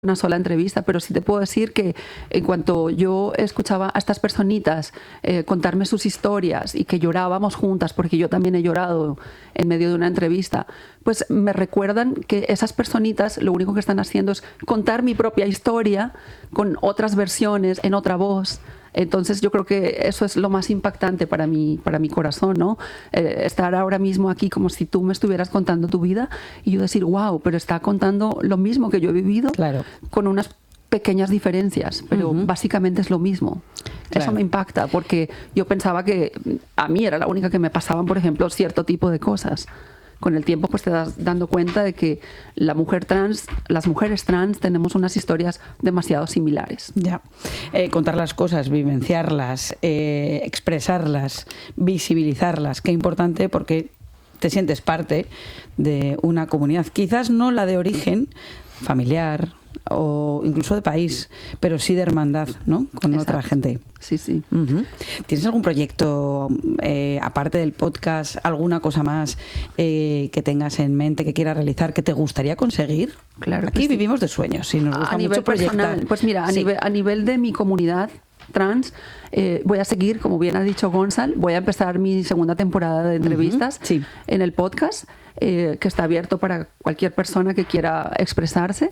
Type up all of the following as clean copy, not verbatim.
una sola entrevista, pero sí te puedo decir que en cuanto yo escuchaba a estas personitas contarme sus historias y que llorábamos juntas, porque yo también he llorado en medio de una entrevista, pues me recuerdan que esas personitas lo único que están haciendo es contar mi propia historia con otras versiones, en otra voz. Entonces yo creo que eso es lo más impactante para mi corazón, ¿no? Estar ahora mismo aquí como si tú me estuvieras contando tu vida y yo decir, wow, pero está contando lo mismo que yo he vivido, claro, con unas pequeñas diferencias, pero básicamente es lo mismo. Claro. Eso me impacta porque yo pensaba que a mí era la única que me pasaban, por ejemplo, cierto tipo de cosas. Con el tiempo pues te das dando cuenta de que las mujeres trans tenemos unas historias demasiado similares. Ya. Contar las cosas, vivenciarlas, expresarlas, visibilizarlas, qué importante, porque te sientes parte de una comunidad, quizás no la de origen familiar o incluso de país, pero sí de hermandad, ¿no? Con Exacto. otra gente. Sí, sí. ¿Tienes algún proyecto, aparte del podcast, alguna cosa más que tengas en mente, que quieras realizar, que te gustaría conseguir? Claro que Aquí sí. vivimos de sueños y nos gusta A nivel mucho proyectar. personal, pues mira, Sí. a nivel de mi comunidad trans, voy a seguir, como bien ha dicho Gonzalo, voy a empezar mi segunda temporada de entrevistas Sí. en el podcast, que está abierto para cualquier persona que quiera expresarse.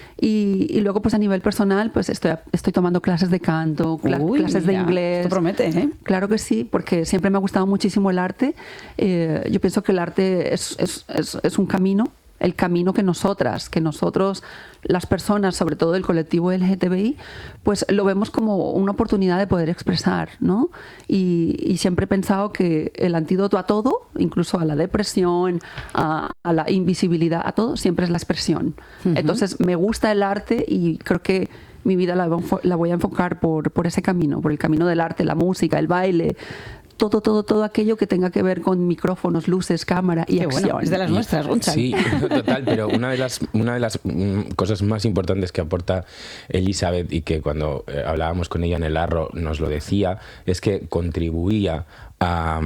Y luego, pues a nivel personal, pues estoy tomando clases de canto, Uy, clases de mira, inglés. esto promete, ¿eh? Claro que sí, porque siempre me ha gustado muchísimo el arte. Yo pienso que el arte es un camino, el camino que nosotros, las personas, sobre todo el colectivo LGTBI, pues lo vemos como una oportunidad de poder expresar, ¿no? Y siempre he pensado que el antídoto a todo, incluso a la depresión, a la invisibilidad, a todo, siempre es la expresión. Entonces me gusta el arte y creo que mi vida la voy a enfocar por ese camino, por el camino del arte, la música, el baile, todo aquello que tenga que ver con micrófonos, luces, cámara y Qué acción. bueno, es de las nuestras, Gonzalo. Sí, total, pero una de las cosas más importantes que aporta Elizabeth, y que cuando hablábamos con ella en el Arro nos lo decía, es que contribuía a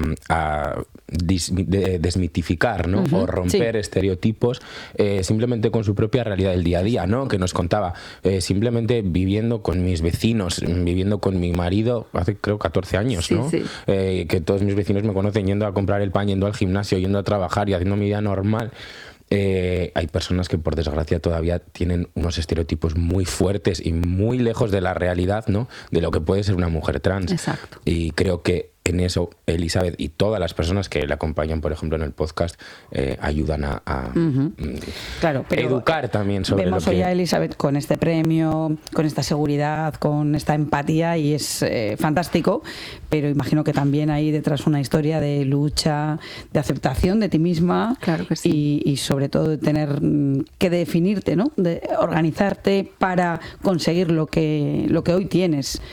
desmitificar, ¿no? O romper estereotipos simplemente con su propia realidad del día a día, ¿no? Que nos contaba, simplemente viviendo con mis vecinos, viviendo con mi marido hace creo 14 años, Sí, ¿no? sí. Que todos mis vecinos me conocen yendo a comprar el pan, yendo al gimnasio, yendo a trabajar y haciendo mi vida normal. Hay personas que por desgracia todavía tienen unos estereotipos muy fuertes y muy lejos de la realidad, ¿no? De lo que puede ser una mujer trans. Exacto. Y creo que en eso Elizabeth y todas las personas que la acompañan, por ejemplo, en el podcast, ayudan a Claro, pero educar también sobre vemos lo que... hoy a Elizabeth con este premio, con esta seguridad, con esta empatía, y es fantástico, pero imagino que también hay detrás una historia de lucha, de aceptación de ti misma. Claro que sí. Y sobre todo de tener que definirte, ¿no? De organizarte para conseguir lo que hoy tienes.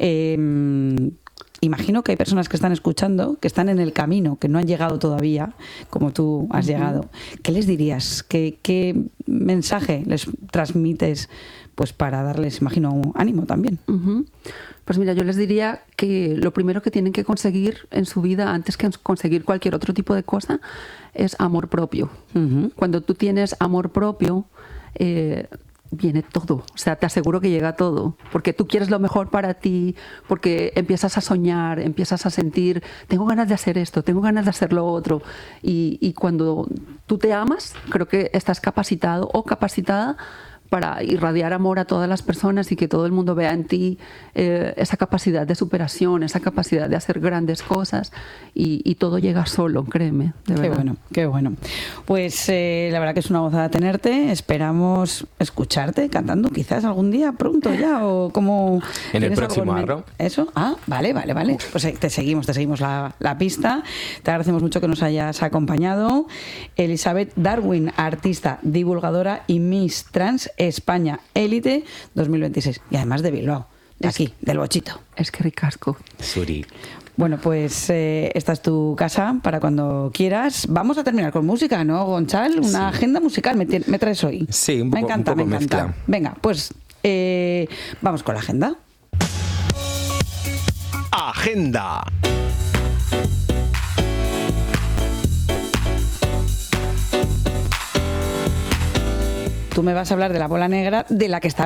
Imagino que hay personas que están escuchando, que están en el camino, que no han llegado todavía, como tú has llegado. ¿Qué les dirías? ¿Qué mensaje les transmites, pues para darles, imagino, ánimo también? Pues mira, yo les diría que lo primero que tienen que conseguir en su vida, antes que conseguir cualquier otro tipo de cosa, es amor propio. Cuando tú tienes amor propio, viene todo, o sea, te aseguro que llega todo, porque tú quieres lo mejor para ti, porque empiezas a soñar, empiezas a sentir, tengo ganas de hacer esto, tengo ganas de hacer lo otro, y cuando tú te amas, creo que estás capacitado o capacitada para irradiar amor a todas las personas y que todo el mundo vea en ti esa capacidad de superación, esa capacidad de hacer grandes cosas, y todo llega solo, créeme, de verdad. Qué bueno, qué bueno. Pues la verdad que es una gozada tenerte. Esperamos escucharte cantando quizás algún día pronto ya, o como... En el ¿tienes próximo algo en Arro. ¿Eso? Ah, vale. Pues te seguimos la pista. Te agradecemos mucho que nos hayas acompañado. Elizabeth Darwin, artista, divulgadora y Miss Trans España Élite 2026. Y además de Bilbao, de aquí, del Bochito. Es que ricasco. Suri. Bueno, pues esta es tu casa para cuando quieras. Vamos a terminar con música, ¿no, Gonzalo? Una agenda musical me traes hoy. Sí, me encanta. mezcla. Venga, pues vamos con la agenda. Agenda. Tú me vas a hablar de la bola negra de la que está